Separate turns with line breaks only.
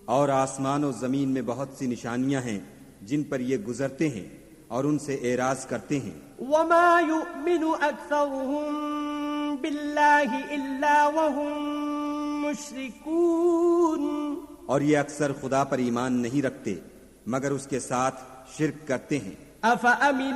और आसमान और जमीन में बहुत सी निशानियां हैं जिन पर ये गुजरते हैं और उनसे एराज करते हैं।
वमा युमिनु अक्सरुहुम बिल्लाहि इल्ला वहुम मुश्रिकून,
और ये अक्सर खुदा पर ईमान नहीं रखते मगर उसके साथ शिर्क करते हैं।